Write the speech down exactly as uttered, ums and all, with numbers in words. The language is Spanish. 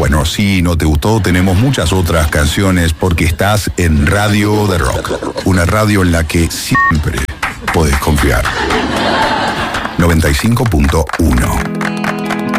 bueno, si no te gustó, tenemos muchas otras canciones porque estás en Radio de Rock, una radio en la que siempre podés confiar. noventa y cinco punto uno